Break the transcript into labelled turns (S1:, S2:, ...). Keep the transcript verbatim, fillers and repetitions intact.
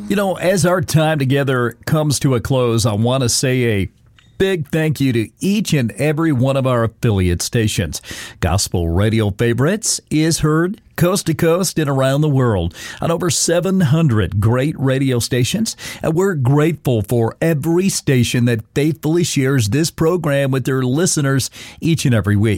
S1: You know, as our time together comes to a close, I want to say a big thank you to each and every one of our affiliate stations. Gospel Radio Favorites is heard coast to coast and around the world on over seven hundred great radio stations, and we're grateful for every station that faithfully shares this program with their listeners each and every week.